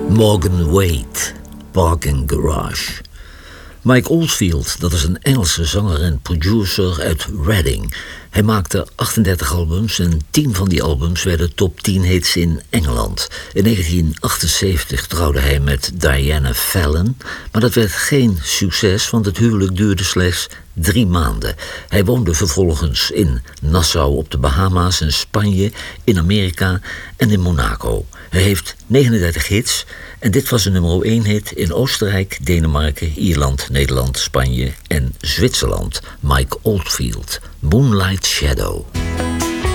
Morgan Wade, Parking Garage. Mike Oldfield, dat is een Engelse zanger en producer uit Reading. Hij maakte 38 albums en 10 van die albums werden top 10 hits in Engeland. In 1978 trouwde hij met Diana Fallon, maar dat werd geen succes, want het huwelijk duurde slechts 3 maanden. Hij woonde vervolgens in Nassau op de Bahama's, in Spanje, in Amerika en in Monaco. Hij heeft 39 hits en dit was een nummer 1 hit in Oostenrijk, Denemarken, Ierland, Nederland, Spanje en Zwitserland. Mike Oldfield, Moonlight Shadow.